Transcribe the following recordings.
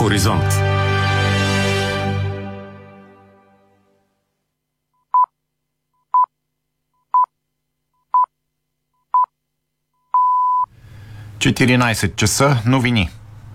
Хоризонт. часа, новини.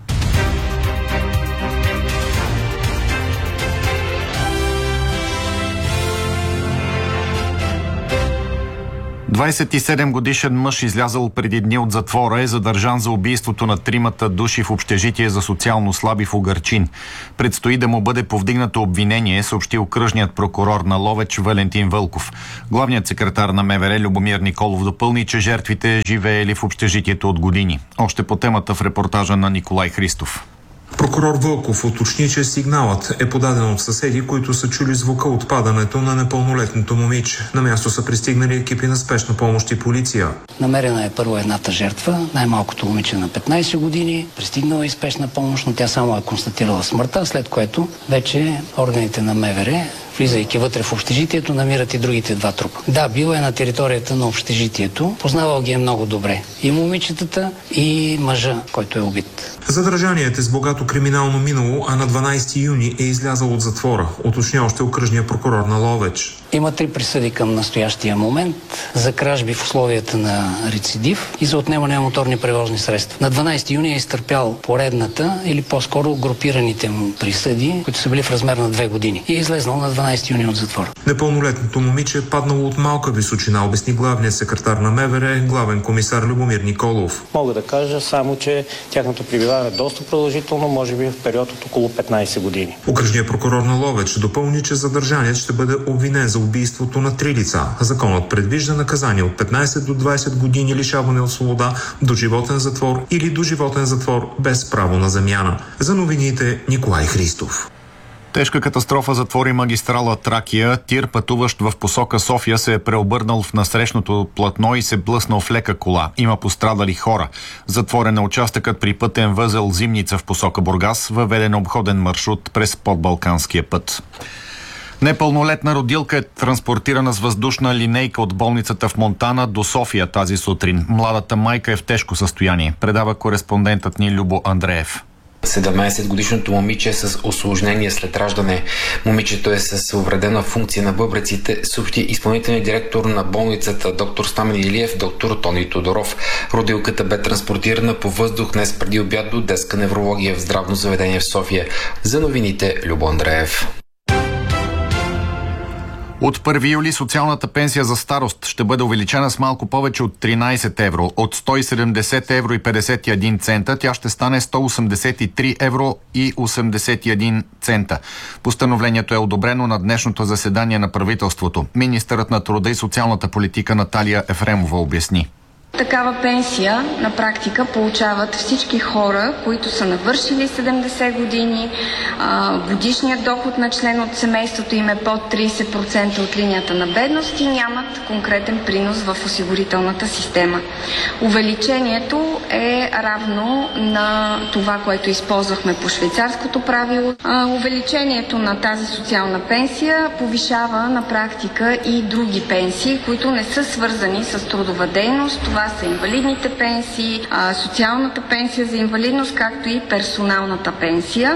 27-годишен мъж, излязъл преди дни от затвора, е задържан за убийството на 3 души в общежитие за социално слаби в Угърчин. Предстои да му бъде повдигнато обвинение, съобщи окръжният прокурор на Ловеч Валентин Вълков. Главният секретар на МВР Любомир Николов допълни, че жертвите живеели в общежитието от години. Още по темата в репортажа на Николай Христов. Прокурор Вълков уточни, че сигналът е подаден от съседи, които са чули звука от падането на непълнолетното момиче. На място са пристигнали екипи на спешна помощ и полиция. Намерена е първо едната жертва, най-малкото момиче на 15 години. Пристигнала и спешна помощ, но тя само е констатирала смъртта, след което вече органите на МВР, влизайки вътре в общежитието, намират и другите 2 трупа. Да, била е на територията на общежитието. Познавал ги е много добре. И момичетата, и мъжа, който е убит. Задържаният е с богато криминално минало, а на 12 юни е излязъл от затвора, уточня още окръжния прокурор на Ловеч. Има 3 присъди към настоящия момент за кражби в условията на рецидив и за отнемане на моторни превозни средства. На 12 юни е изтърпял поредната или по-скоро групираните му присъди, които са били в размер на 2 години. И е излезнал на 12 юни от затвора. Непълнолетното момиче е паднало от малка височина, обясни главният секретар на МВР, главен комисар Любомир Николов. Мога да кажа само, че тяхното пребиваване е доста продължително, може би в период от около 15 години. Окръжният прокурор на Ловеч допълни, че задържаният ще бъде обвинен за убийството на 3 лица. Законът предвижда наказание от 15 до 20 години лишаване от свобода, доживотен затвор или доживотен затвор без право на замяна. За новините Николай Христов. Тежка катастрофа затвори магистрала Тракия. Тир, пътуващ в посока София, се е преобърнал в насрещното платно и се блъснал в лека кола. Има пострадали хора. Затворен е участъкът при пътен възел Зимница в посока Бургас. Въведен обходен маршрут през подбалканския път. Непълнолетна родилка е транспортирана с въздушна линейка от болницата в Монтана до София тази сутрин. Младата майка е в тежко състояние, предава кореспондентът ни Любо Андреев. 17-годишното момиче е с осложнение след раждане. Момичето е с увредена функция на бъбреците, съобщи изпълнителният директор на болницата доктор Стамен Илиев, доктор Тони Тодоров. Родилката бе транспортирана по въздух днес преди обяд до детска неврология в здравно заведение в София. За новините Любо Андреев. От 1 юли социалната пенсия за старост ще бъде увеличена с малко повече от 13 евро. От 170 евро и 51 цента тя ще стане 183 евро и 81 цента. Постановлението е одобрено на днешното заседание на правителството. Министърът на труда и социалната политика Наталия Ефремова обясни. Такава пенсия на практика получават всички хора, които са навършили 70 години, годишният доход на член от семейството им е под 30% от линията на бедност и нямат конкретен принос в осигурителната система. Увеличението е равно на това, което използвахме по швейцарското правило. Увеличението на тази социална пенсия повишава на практика и други пенсии, които не са свързани с трудова дейност. Това са инвалидните пенсии, социалната пенсия за инвалидност, както и персоналната пенсия.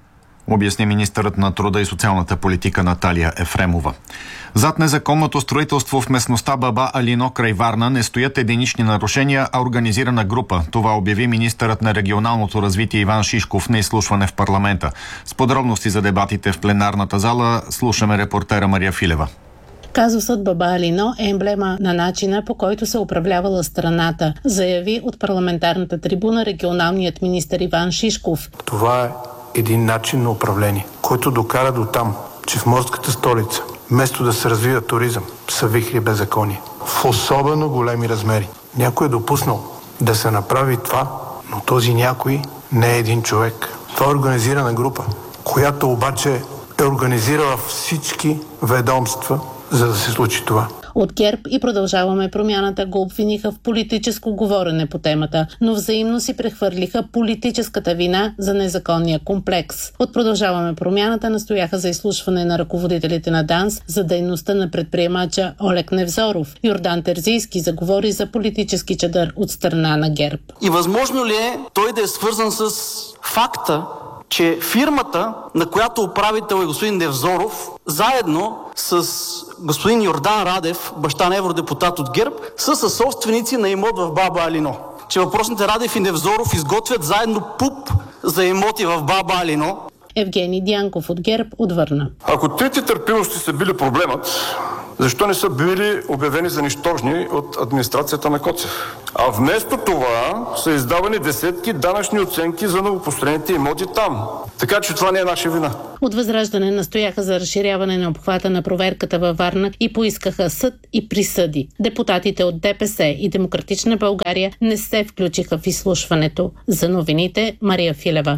Обясни министърът на труда и социалната политика Наталия Ефремова. Зад незаконното строителство в местността Баба Алино край Варна не стоят единични нарушения, а организирана група. Това обяви министърът на регионалното развитие Иван Шишков на изслушване в парламента. С подробности за дебатите в пленарната зала слушаме репортера Мария Филева. Казусът Баба Алино е емблема на начина, по който се управлявала страната, заяви от парламентарната трибуна регионалният министър Иван Шишков. Това е един начин на управление, който докара до там, че в морската столица, вместо да се развива туризъм, са вихри беззаконие. В особено големи размери. Някой е допуснал да се направи това, но този някой не е един човек. Това е организирана група, която обаче е организирала всички ведомства, за да се случи това. От ГЕРБ и Продължаваме промяната го обвиниха в политическо говорене по темата, но взаимно си прехвърлиха политическата вина за незаконния комплекс. От Продължаваме промяната настояха за изслушване на ръководителите на ДАНС за дейността на предприемача Олег Невзоров. Йордан Терзийски заговори за политически чадър от страна на ГЕРБ. И възможно ли е той да е свързан с факта, че фирмата, на която управител е господин Невзоров, заедно с господин Йордан Радев, баща на евродепутат от ГЕРБ, са съсобственици на имот в Баба Алино. Че въпросните Радев и Невзоров изготвят заедно ПУП за имоти в Баба Алино. Евгений Дянков от ГЕРБ отвърна. Ако трите търпимости са били проблемът, защо не са били обявени за нищожни от администрацията на Коцев? А вместо това са издавани десетки данъчни оценки за новопостроените имоти там. Така че това не е наша вина. От Възраждане настояха за разширяване на обхвата на проверката във Варна и поискаха съд и присъди. Депутатите от ДПС и Демократична България не се включиха в изслушването. За новините Мария Филева.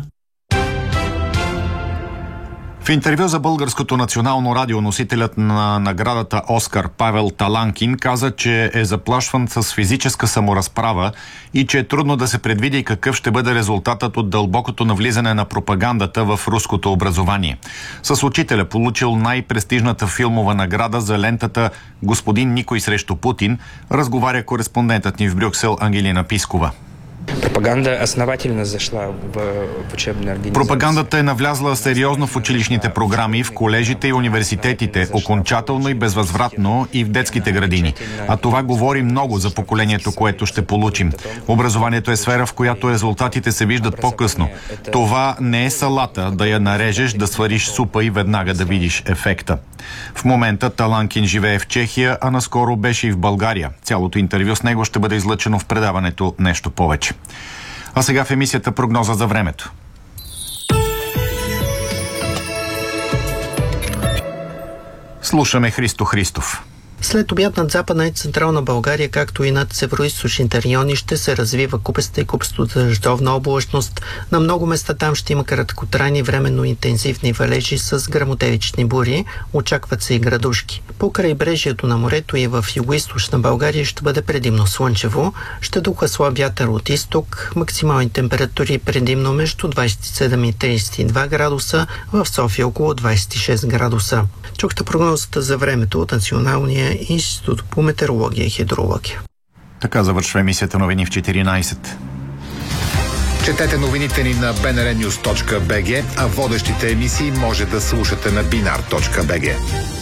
В интервю за Българското национално радио носителят на наградата Оскар Павел Таланкин каза, че е заплашван с физическа саморазправа и че е трудно да се предвиди какъв ще бъде резултатът от дълбокото навлизане на пропагандата в руското образование. С учителя, получил най-престижната филмова награда за лентата "Господин Никой срещу Путин", разговаря кореспондентът ни в Брюксел Ангелина Пискова. Пропаганда основателно зашла в учебна организация. Пропагандата е навлязла сериозно в училищните програми, в колежите и университетите, окончателно и безвъзвратно и в детските градини. А това говори много за поколението, което ще получим. Образованието е сфера, в която резултатите се виждат по-късно. Това не е салата, да я нарежеш, да свариш супа и веднага да видиш ефекта. В момента Таланкин живее в Чехия, а наскоро беше и в България. Цялото интервю с него ще бъде излъчено в предаването "Нещо повече". А сега в емисията прогноза за времето. Слушаме Христо Христов. След обяд над Западна и Централна България, както и над североизточните райони, ще се развива купеста и купесто-дъждовна облачност. На много места там ще има краткотрайни временно интензивни валежи с гръмотевични бури. Очакват се и градушки. По крайбрежието на морето и в югоизточна България ще бъде предимно слънчево. Ще духа слаб вятър от изток. Максимални температури предимно между 27 и 32 градуса. В София около 26 градуса. Чухте прогнозата за времето от Националния институт по метеорология и хидрология. Така завършва емисията новини в 14. Четете новините ни на bnrnews.bg, а водещите емисии може да слушате на binar.bg.